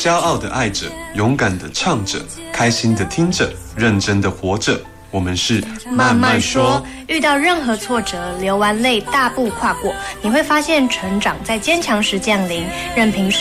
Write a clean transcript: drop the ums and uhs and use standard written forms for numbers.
骄傲的爱着，勇敢的唱着，开心的听着，认真的活着。我们是慢慢说，遇到任何挫折，流完泪大步跨过，你会发现成长在坚强时降临，任凭